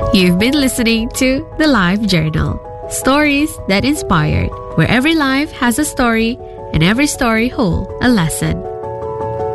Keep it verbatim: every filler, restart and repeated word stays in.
You've been listening to The Life Journal. Stories that inspired, where every life has a story and every story holds a lesson.